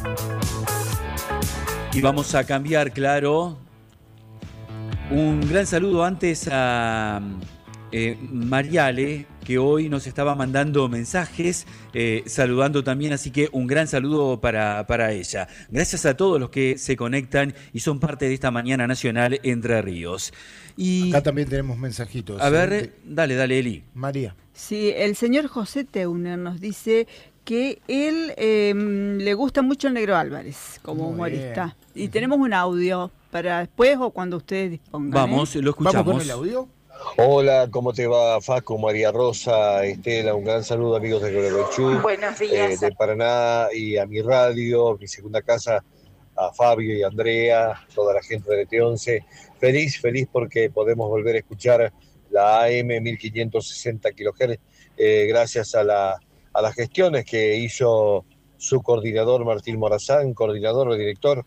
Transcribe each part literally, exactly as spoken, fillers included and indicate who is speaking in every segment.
Speaker 1: Y vamos a cambiar, claro. Un gran saludo antes a eh, Mariale, que hoy nos estaba mandando mensajes, eh, saludando también, así que un gran saludo para, para ella. Gracias a todos los que se conectan y son parte de esta Mañana Nacional Entre Ríos. Y
Speaker 2: acá también tenemos mensajitos.
Speaker 1: A ver, ¿eh? dale, dale, Eli.
Speaker 2: María.
Speaker 3: Sí, el señor José Teuner nos dice que él eh, le gusta mucho el Negro Álvarez como
Speaker 2: Muy
Speaker 3: humorista.
Speaker 2: bien.
Speaker 3: Y tenemos un audio para después o cuando ustedes dispongan.
Speaker 1: Vamos,
Speaker 3: ¿eh?
Speaker 1: lo escuchamos.
Speaker 2: ¿Vamos con el audio?
Speaker 4: Hola, ¿cómo te va, Facu, María Rosa, Estela? Un gran saludo, amigos de Colocochú.
Speaker 3: Buenos
Speaker 4: eh,
Speaker 3: días.
Speaker 4: de Paraná, y a mi radio, mi segunda casa, a Fabio y Andrea, toda la gente de T once. Feliz, feliz porque podemos volver a escuchar la A M mil quinientos sesenta kilohertz, eh, gracias a, la, a las gestiones que hizo su coordinador Martín Morazán, coordinador o director.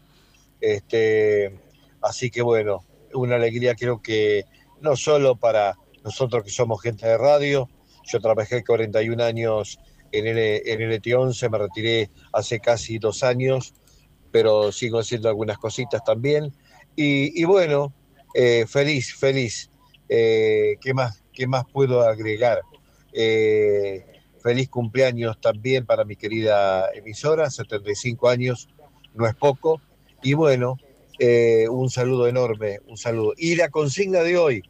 Speaker 4: Este, así que bueno, una alegría, creo que no solo para nosotros que somos gente de radio. Yo trabajé cuarenta y un años en el, en el T once, me retiré hace casi dos años, pero sigo haciendo algunas cositas también. Y, y bueno, eh, feliz, feliz. Eh, ¿qué más, qué más puedo agregar? Eh, feliz cumpleaños también para mi querida emisora, setenta y cinco años, no es poco. Y bueno, eh, un saludo enorme, un saludo. Y la consigna de hoy,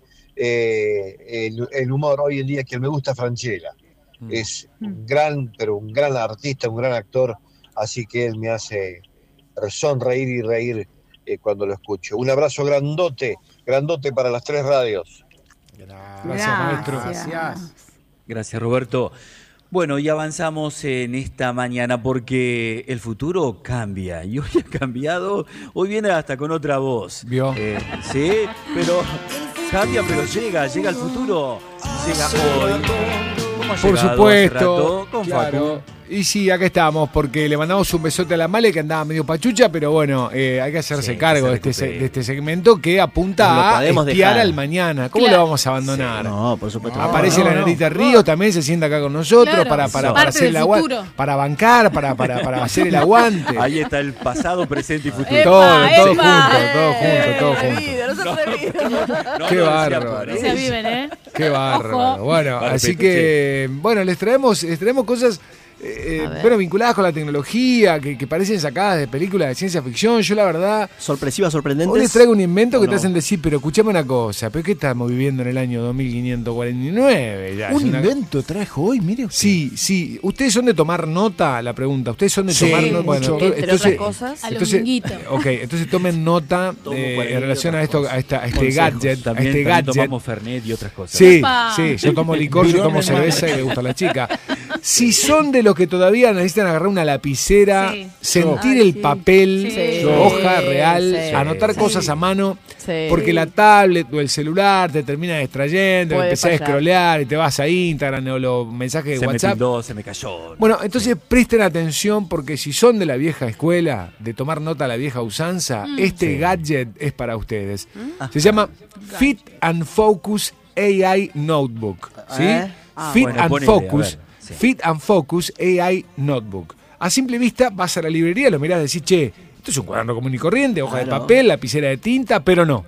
Speaker 4: eh, el, el humor hoy en día, que me gusta Franchella. Mm. Es un gran, pero un gran artista, un gran actor, así que él me hace sonreír y reír eh, cuando lo escucho. Un abrazo grandote, grandote para las tres radios.
Speaker 2: Gracias,
Speaker 3: Gracias.
Speaker 2: maestro. Gracias.
Speaker 1: Gracias, Roberto. Bueno, y avanzamos en esta mañana porque el futuro cambia. Y hoy ha cambiado, hoy viene hasta con otra voz.
Speaker 2: ¿Vio?
Speaker 1: Eh, sí, pero cambia, pero llega, llega el futuro. Llega hoy. ¿Cómo ha
Speaker 5: Por
Speaker 1: llegado
Speaker 5: supuesto,
Speaker 1: hace rato? Con
Speaker 5: claro.
Speaker 1: Facu.
Speaker 5: Y sí, acá estamos, porque le mandamos un besote a la Male, que andaba medio pachucha, pero bueno, eh, hay que hacerse
Speaker 1: Sí,
Speaker 5: cargo
Speaker 1: que
Speaker 5: de
Speaker 1: se
Speaker 5: este,
Speaker 1: recupere.
Speaker 5: de este segmento que
Speaker 6: No
Speaker 5: apunta
Speaker 6: lo
Speaker 5: a
Speaker 6: podemos
Speaker 5: espiar
Speaker 6: dejar.
Speaker 5: al mañana. ¿Cómo
Speaker 3: Claro.
Speaker 5: lo vamos a abandonar?
Speaker 6: No, por supuesto.
Speaker 2: No,
Speaker 5: Aparece
Speaker 2: no,
Speaker 5: la
Speaker 2: no.
Speaker 5: Nenita Ríos, también se sienta acá con nosotros
Speaker 7: Claro,
Speaker 5: para, para,
Speaker 1: son
Speaker 5: para
Speaker 7: parte
Speaker 5: hacer el
Speaker 7: del
Speaker 5: aguante,
Speaker 7: futuro.
Speaker 5: para bancar, para, para, para hacer el aguante.
Speaker 1: Ahí está el pasado, presente y futuro.
Speaker 7: Epa,
Speaker 5: Todo, todo
Speaker 7: epa.
Speaker 5: junto, todo junto, todo
Speaker 3: Eh,
Speaker 5: junto.
Speaker 3: vida, no se olvide.
Speaker 1: No,
Speaker 5: Qué
Speaker 1: no, decía
Speaker 5: bárbaro.
Speaker 1: por
Speaker 7: Se viven, ¿eh?
Speaker 5: Qué bárbaro.
Speaker 7: Ojo.
Speaker 5: Bueno,
Speaker 1: Vale,
Speaker 5: así
Speaker 1: Pepe,
Speaker 5: que, bueno, les traemos, les traemos cosas eh,
Speaker 3: A ver.
Speaker 5: bueno, vinculadas con la tecnología, que, que parecen sacadas de películas de ciencia ficción. Yo la verdad,
Speaker 6: Sorpresivas, sorprendentes.
Speaker 5: hoy les traigo un invento que
Speaker 6: ¿O
Speaker 5: te
Speaker 6: no?
Speaker 5: hacen decir, pero escuchame una cosa, ¿pero qué estamos viviendo en el año dos mil quinientos cuarenta y nueve? Ya,
Speaker 2: Un
Speaker 5: es una-
Speaker 2: invento trajo hoy, mire usted.
Speaker 5: Sí, sí. ¿Ustedes son de tomar nota? La pregunta. ¿Ustedes son de
Speaker 2: Sí,
Speaker 5: tomar nota?
Speaker 2: mucho.
Speaker 5: to-
Speaker 3: Entre otras cosas.
Speaker 7: A lo
Speaker 5: entonces,
Speaker 7: minguito.
Speaker 5: ok, entonces tomen nota
Speaker 1: Tomo
Speaker 5: eh,
Speaker 1: por ahí
Speaker 5: en relación a
Speaker 1: otras
Speaker 5: esto,
Speaker 1: cosas.
Speaker 5: a, esta, a este
Speaker 1: Consejos.
Speaker 5: gadget, a
Speaker 1: También,
Speaker 5: este
Speaker 1: también
Speaker 5: gadget.
Speaker 1: tomamos Fernet y otras cosas.
Speaker 5: Sí,
Speaker 7: Epa.
Speaker 5: sí, yo tomo licor, yo tomo cerveza y le gusta a la chica. Si son de los que todavía necesitan agarrar una lapicera,
Speaker 7: Sí.
Speaker 5: sentir
Speaker 3: Ay,
Speaker 5: el
Speaker 3: sí.
Speaker 5: papel,
Speaker 7: Sí.
Speaker 5: hoja real,
Speaker 3: Sí.
Speaker 5: anotar
Speaker 3: Sí.
Speaker 5: cosas a mano,
Speaker 3: Sí.
Speaker 5: porque la tablet o el celular te termina distrayendo,
Speaker 3: Puede
Speaker 5: empezás a
Speaker 3: fallar.
Speaker 5: scrollear y te vas a Instagram o los mensajes de
Speaker 1: Se me
Speaker 5: WhatsApp.
Speaker 1: tildó, se me cayó.
Speaker 5: Bueno, entonces presten atención porque si son de la vieja escuela, de tomar nota a la vieja usanza, este gadget es para ustedes. Se llama Fit and Focus A I Notebook. ¿sí?
Speaker 6: ¿Eh?
Speaker 3: Ah,
Speaker 5: Fit
Speaker 1: bueno,
Speaker 5: and
Speaker 1: ponele,
Speaker 5: Focus,
Speaker 1: a ver, sí.
Speaker 5: Fit and Focus A I Notebook. A simple vista vas a la librería, lo mirás y decís, che, esto es un cuaderno común y corriente, hoja de
Speaker 6: Claro.
Speaker 5: papel, lapicera de tinta, pero no,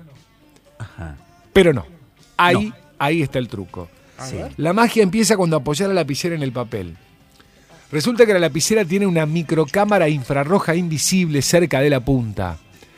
Speaker 1: Ajá.
Speaker 5: pero no. Ahí,
Speaker 1: No.
Speaker 5: ahí está el truco.
Speaker 1: Sí.
Speaker 5: La magia empieza cuando apoyas la lapicera en el papel. Resulta que la lapicera tiene una microcámara infrarroja invisible cerca de la punta.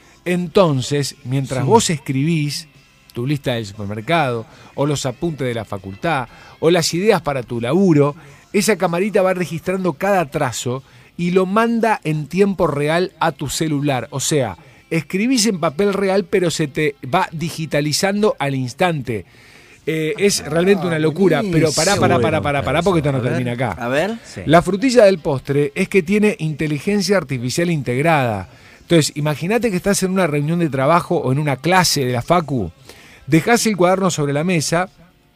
Speaker 5: Entonces, mientras vos escribís tu lista del supermercado, o los apuntes de la facultad, o las ideas para tu laburo, esa camarita va registrando cada trazo y lo manda en tiempo real a tu celular. O sea, escribís en papel real, pero se te va digitalizando al instante. Eh, es realmente una locura, pero pará, pará, pará, pará, pará, porque esto no
Speaker 1: A ver.
Speaker 5: termina acá.
Speaker 6: A ver.
Speaker 1: Sí.
Speaker 5: La frutilla del postre es que tiene inteligencia artificial integrada. Entonces, imagínate que estás en una reunión de trabajo o en una clase de la facu, dejás el cuaderno sobre la mesa,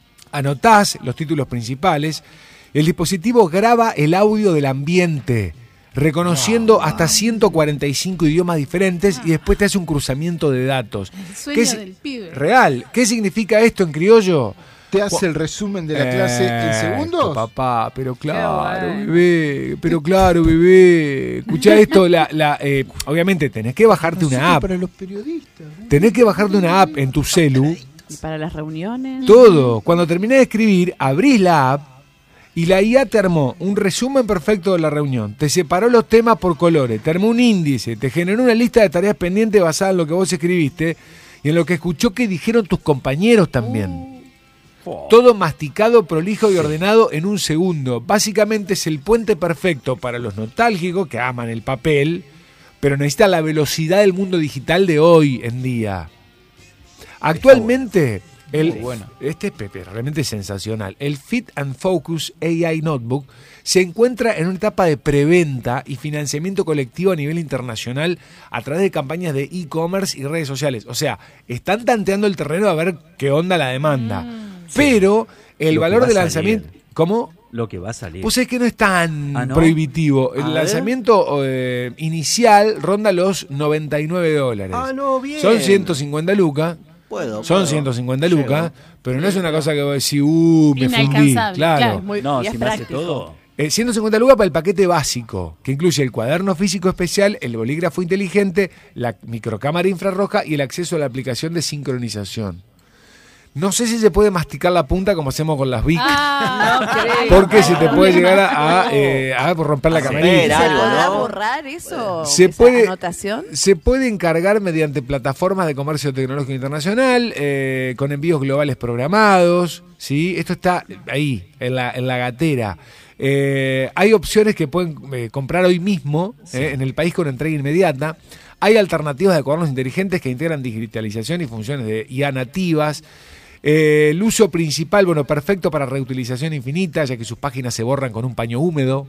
Speaker 5: anotás los títulos principales, el dispositivo graba el audio del ambiente, reconociendo hasta ciento cuarenta y cinco idiomas diferentes y después te hace un cruzamiento de datos.
Speaker 7: El sueño
Speaker 5: ¿Qué es-
Speaker 7: del pibe.
Speaker 5: Real. ¿Qué significa esto en criollo?
Speaker 2: ¿Te hace el resumen de la clase en segundos?
Speaker 5: Papá, pero claro,
Speaker 3: bueno.
Speaker 5: bebé, pero claro, bebé. Escuchá esto, la, la, eh, obviamente tenés que bajarte
Speaker 2: Nosotros
Speaker 5: una app.
Speaker 2: para los periodistas.
Speaker 5: Tenés que bajarte una app en tu celu.
Speaker 6: Y para las reuniones.
Speaker 5: Todo. Cuando terminás de escribir, abrís la app y la I A te armó un resumen perfecto de la reunión. Te separó los temas por colores, te armó un índice, te generó una lista de tareas pendientes basada en lo que vos escribiste y en lo que escuchó que dijeron tus compañeros también. Todo masticado, prolijo y ordenado en un segundo. Básicamente es el puente perfecto para los nostálgicos que aman el papel, pero necesitan la velocidad del mundo digital de hoy en día. Actualmente, el,
Speaker 1: bueno.
Speaker 5: este es Pepe, realmente sensacional. El Fit and Focus A I Notebook se encuentra en una etapa de preventa y financiamiento colectivo a nivel internacional a través de campañas de e-commerce y redes sociales. O sea, están tanteando el terreno a ver qué onda la demanda. Mm. Pero el
Speaker 1: Lo que
Speaker 5: valor
Speaker 1: va a
Speaker 5: de
Speaker 1: salir.
Speaker 5: lanzamiento... ¿Cómo?
Speaker 1: Lo que va a salir.
Speaker 5: Pues es que no es tan
Speaker 1: ¿Ah, no?
Speaker 5: prohibitivo. El
Speaker 7: A ver.
Speaker 5: lanzamiento eh, inicial ronda los noventa y nueve dólares.
Speaker 7: Ah, no, bien.
Speaker 5: Son ciento cincuenta lucas.
Speaker 7: Puedo.
Speaker 5: Son
Speaker 7: puedo.
Speaker 5: ciento cincuenta lucas.
Speaker 7: Llego.
Speaker 5: Pero no es una cosa que vos decís, uh, me fundí.
Speaker 6: Inalcanzable.
Speaker 5: Claro.
Speaker 6: es muy,
Speaker 1: no,
Speaker 6: y es
Speaker 1: si me hace
Speaker 6: práctico.
Speaker 1: todo.
Speaker 5: Eh, ciento cincuenta lucas para el paquete básico, que incluye el cuaderno físico especial, el bolígrafo inteligente, la microcámara infrarroja y el acceso a la aplicación de sincronización. No sé si se puede masticar la punta como hacemos con las Bic,
Speaker 6: Ah,
Speaker 3: No creo.
Speaker 5: porque se te puede llegar a, a, eh, a romper la
Speaker 7: A romper
Speaker 5: camarita.
Speaker 6: ¿Se
Speaker 7: algo,
Speaker 6: podrá
Speaker 7: ¿no?
Speaker 6: borrar eso?
Speaker 5: Se
Speaker 6: esa
Speaker 5: puede-
Speaker 6: anotación?
Speaker 5: Se puede encargar mediante plataformas de comercio tecnológico internacional, eh, con envíos globales programados, ¿sí? Esto está ahí, en la, en la gatera. Eh, hay opciones que pueden eh, comprar hoy mismo eh, en el país con entrega inmediata. Hay alternativas de cuadernos inteligentes que integran digitalización y funciones de I A nativas. Eh, el uso principal, bueno, perfecto para reutilización infinita, ya que sus páginas se borran con un paño húmedo.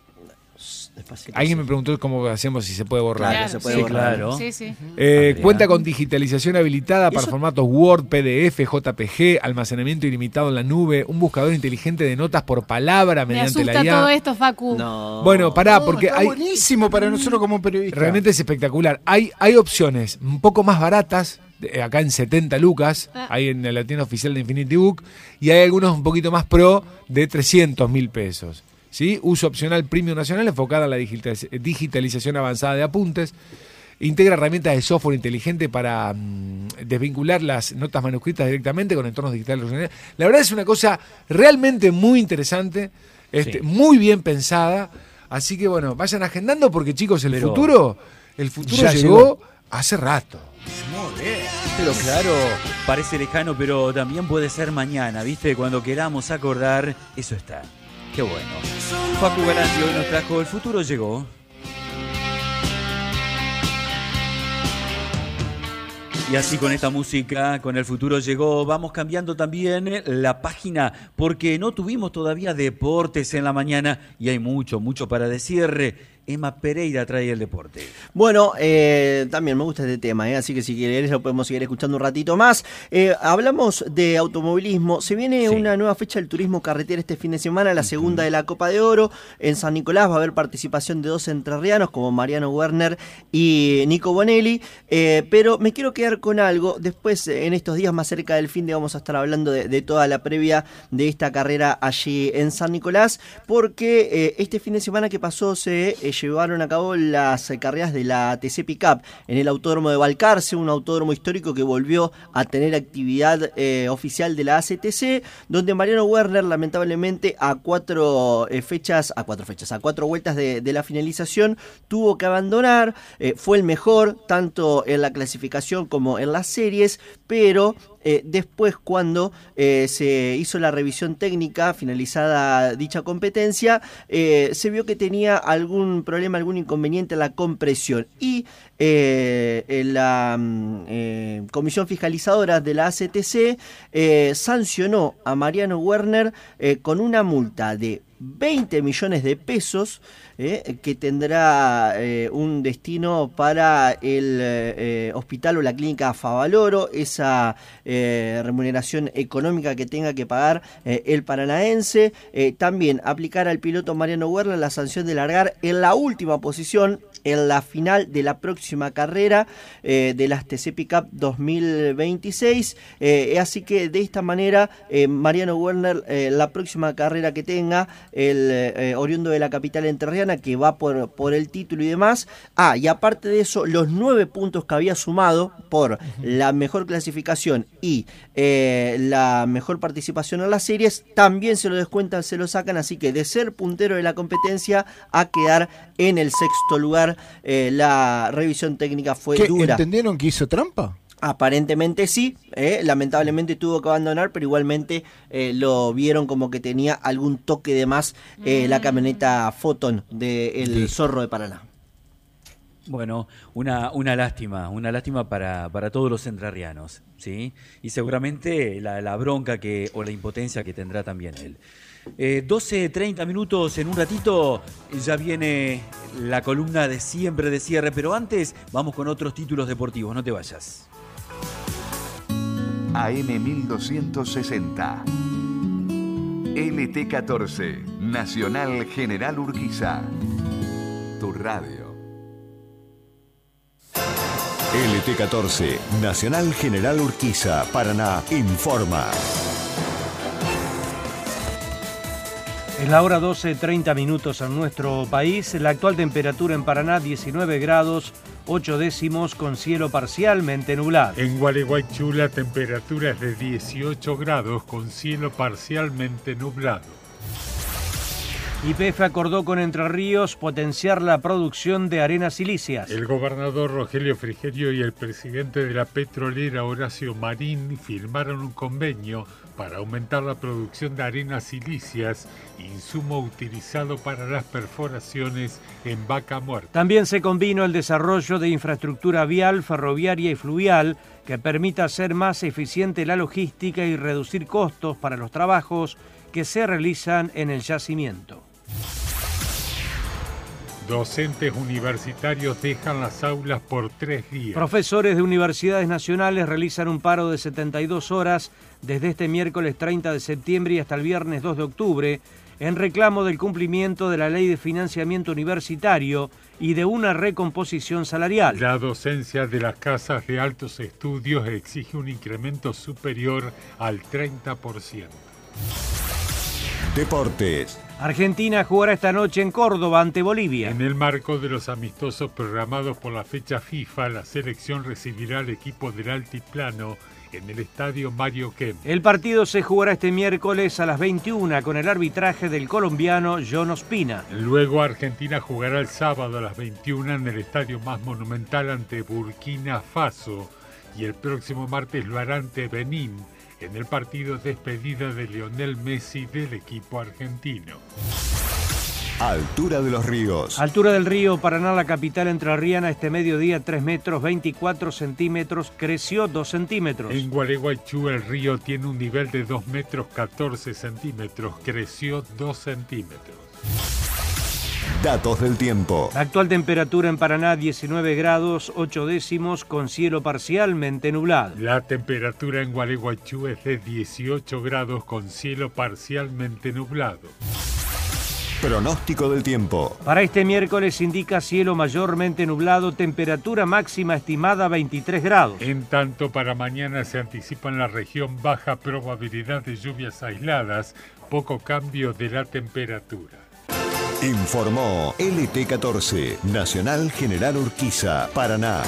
Speaker 7: Despacito,
Speaker 5: Alguien
Speaker 7: sí.
Speaker 5: me preguntó cómo hacemos si se puede borrar.
Speaker 7: Claro, se puede
Speaker 1: Sí,
Speaker 7: borrar.
Speaker 1: claro.
Speaker 6: Sí, sí.
Speaker 5: Eh,
Speaker 1: Adrián.
Speaker 5: cuenta con digitalización habilitada para
Speaker 7: Eso-
Speaker 5: formatos Word, P D F, J P G, almacenamiento ilimitado en la nube, un buscador inteligente de notas por palabra
Speaker 6: Me
Speaker 5: mediante
Speaker 6: asusta
Speaker 5: la I A.
Speaker 6: todo esto, Facu.
Speaker 7: No.
Speaker 5: Bueno, pará,
Speaker 2: No,
Speaker 5: porque
Speaker 2: está
Speaker 5: hay
Speaker 2: buenísimo para nosotros como periodistas.
Speaker 5: realmente es espectacular. Hay, hay opciones un poco más baratas, de- acá en setenta lucas,
Speaker 6: Ah.
Speaker 5: hay en la tienda oficial de Infinity Book, y hay algunos un poquito más pro de trescientos mil pesos. ¿Sí? Uso opcional premium nacional enfocada en la digitaliz- digitalización avanzada de apuntes. Integra herramientas de software inteligente para mm, desvincular las notas manuscritas directamente con entornos digitales. La verdad es una cosa realmente muy interesante, este,
Speaker 1: Sí.
Speaker 5: muy bien pensada. Así que bueno, vayan agendando porque chicos, el
Speaker 1: Pero-
Speaker 5: futuro, el futuro
Speaker 2: Ya
Speaker 5: llegó,
Speaker 2: llegó.
Speaker 5: hace rato.
Speaker 1: Pero claro, parece lejano, pero también puede ser mañana, ¿viste? Cuando queramos acordar, eso está. Qué bueno. Facu Galanti hoy nos trajo El futuro llegó. Y así con esta música, con El futuro llegó, vamos cambiando también la página porque no tuvimos todavía deportes en la mañana y hay mucho, mucho para decir. Emma Pereira trae el deporte.
Speaker 7: Bueno, eh, también me gusta este tema, eh, así que si querés lo podemos seguir escuchando un ratito más. Eh, hablamos de automovilismo. Se viene
Speaker 1: Sí.
Speaker 7: una nueva fecha del turismo carretera este fin de semana, la segunda de la Copa de Oro. En San Nicolás va a haber participación de dos entrerrianos como Mariano Werner y Nico Bonelli. Eh, pero me quiero quedar con algo. Después, en estos días más cerca del fin de, vamos a estar hablando de, de toda la previa de esta carrera allí en San Nicolás, porque eh, este fin de semana que pasó se eh, llevaron a cabo las eh, carreras de la T C Pickup en el Autódromo de Balcarce, un autódromo histórico que volvió a tener actividad eh, oficial de la A C T C, donde Mariano Werner lamentablemente a cuatro eh, fechas, a cuatro fechas, a cuatro vueltas de, de la finalización tuvo que abandonar. Eh, fue el mejor tanto en la clasificación como en las series, pero Eh, después cuando eh, se hizo la revisión técnica, finalizada dicha competencia, eh, se vio que tenía algún problema, algún inconveniente en la compresión y eh, en la mm, eh, comisión fiscalizadora de la A C T C eh, sancionó a Mariano Werner eh, con una multa de veinte millones de pesos eh, que tendrá eh, un destino para el eh, hospital o la clínica Favaloro, esa eh, remuneración económica que tenga que pagar eh, el paranaense. Eh, también aplicar al piloto Mariano Werner la sanción de largar en la última posición en la final de la próxima carrera eh, de las T C Pickup dos mil veintiséis. Eh, así que de esta manera, eh, Mariano Werner, eh, la próxima carrera que tenga, el eh, oriundo de la capital entrerriana, que va por, por el título y demás. Ah, y aparte de eso, los nueve puntos que había sumado por uh-huh. la mejor clasificación y eh, la mejor participación en las series, también se lo descuentan, se lo sacan, así que de ser puntero de la competencia a quedar en el sexto lugar. Eh, la revisión técnica fue
Speaker 2: ¿Qué,
Speaker 7: dura.
Speaker 2: ¿Entendieron que hizo trampa?
Speaker 7: Aparentemente sí, eh, lamentablemente tuvo que abandonar, pero igualmente eh, lo vieron como que tenía algún toque de más eh, mm. la camioneta Photon del sí. Zorro de Paraná.
Speaker 1: Bueno, una, una lástima, una lástima para, para todos los entrerrianos, ¿sí? Y seguramente la, la bronca que o la impotencia que tendrá también él. Eh, doce, treinta minutos, en un ratito ya viene la columna de siempre de cierre, pero antes vamos con otros títulos deportivos, no te vayas.
Speaker 8: A M mil doscientos sesenta. L T catorce, Nacional General Urquiza. Tu radio. L T catorce, Nacional General Urquiza, Paraná, informa.
Speaker 9: Es la hora doce, treinta minutos en nuestro país. La actual temperatura en Paraná, diecinueve grados, ocho décimos, con cielo parcialmente nublado.
Speaker 10: En Gualeguaychú la temperatura es de dieciocho grados, con cielo parcialmente nublado.
Speaker 9: Y P F acordó con Entre Ríos potenciar la producción de arenas silíceas.
Speaker 10: El gobernador Rogelio Frigerio y el presidente de la petrolera Horacio Marín firmaron un convenio para aumentar la producción de arenas silíceas, insumo utilizado para las perforaciones en Vaca Muerta.
Speaker 9: También se combinó el desarrollo de infraestructura vial, ferroviaria y fluvial que permita hacer más eficiente la logística y reducir costos para los trabajos que se realizan en el yacimiento.
Speaker 10: Docentes universitarios dejan las aulas por tres días.
Speaker 9: Profesores de universidades nacionales realizan un paro de setenta y dos horas desde este miércoles treinta de septiembre y hasta el viernes dos de octubre en reclamo del cumplimiento de la Ley de Financiamiento Universitario y de una recomposición salarial.
Speaker 10: La docencia de las casas de altos estudios exige un incremento superior al treinta por ciento.
Speaker 8: Deportes.
Speaker 9: Argentina jugará esta noche en Córdoba ante Bolivia.
Speaker 10: En el marco de los amistosos programados por la fecha FIFA, la selección recibirá al equipo del altiplano en el estadio Mario Kempes.
Speaker 9: El partido se jugará este miércoles a las veintiuna con el arbitraje del colombiano John Ospina.
Speaker 10: Luego Argentina jugará el sábado a las veintiuna en el estadio más monumental ante Burkina Faso y el próximo martes lo hará ante Benín en el partido despedida de Lionel Messi del equipo argentino.
Speaker 8: Altura de los ríos.
Speaker 9: Altura del río Paraná, la capital entrerriana, este mediodía tres metros veinticuatro centímetros, creció dos centímetros.
Speaker 10: En Gualeguaychú el río tiene un nivel de dos metros catorce centímetros, creció dos centímetros.
Speaker 8: Datos del tiempo.
Speaker 9: La actual temperatura en Paraná diecinueve grados, ocho décimos, con cielo parcialmente nublado.
Speaker 10: La temperatura en Gualeguaychú es de dieciocho grados con cielo parcialmente nublado.
Speaker 8: Pronóstico del tiempo.
Speaker 9: Para este miércoles indica cielo mayormente nublado, temperatura máxima estimada veintitrés grados.
Speaker 10: En tanto, para mañana se anticipa en la región baja probabilidad de lluvias aisladas, poco cambio de la temperatura.
Speaker 8: Informó L T catorce, Nacional General Urquiza, Paraná.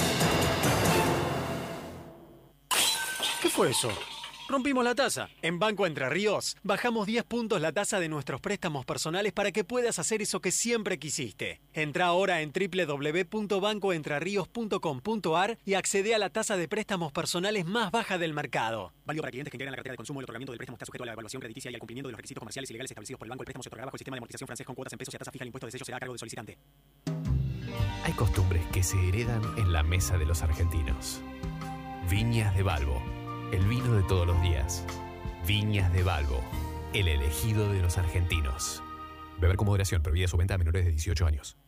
Speaker 11: ¿Qué fue eso? Rompimos la tasa. En Banco Entre Ríos bajamos diez puntos la tasa de nuestros préstamos personales para que puedas hacer eso que siempre quisiste. Entra ahora en doble u doble u doble u punto banco entre ríos punto com punto a r y accede a la tasa de préstamos personales más baja del mercado. Válido para clientes que integran la cartera de consumo. El otorgamiento del préstamo está sujeto a la evaluación crediticia y al cumplimiento de los requisitos comerciales y legales establecidos por el banco. El préstamo se otorgará bajo el sistema de amortización francés con cuotas en pesos y a tasa fija. El impuesto de sello será a cargo del solicitante.
Speaker 12: Hay costumbres que se heredan en la mesa de los argentinos. Viñas de Balbo. El vino de todos los días. Viñas de Balbo. El elegido de los argentinos. Beber con moderación. Prohibida su venta a menores de dieciocho años.